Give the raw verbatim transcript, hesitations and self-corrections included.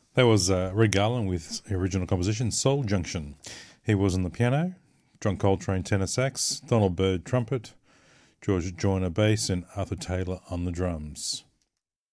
That was uh, Red Garland with the original composition Soul Junction. He was on the piano, John Coltrane tenor sax, Donald Byrd trumpet, George Joyner bass, and Arthur Taylor on the drums.